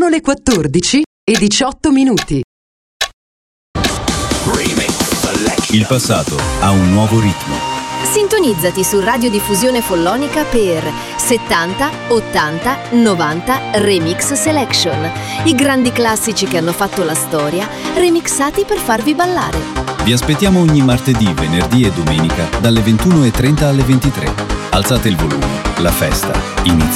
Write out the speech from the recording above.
Sono le 14:18. Il passato ha un nuovo ritmo. Sintonizzati su Radiodiffusione Follonica per 70, 80, 90 Remix Selection. I grandi classici che hanno fatto la storia, remixati per farvi ballare. Vi aspettiamo ogni martedì, venerdì e domenica dalle 21:30 alle 23. Alzate il volume, la festa inizia.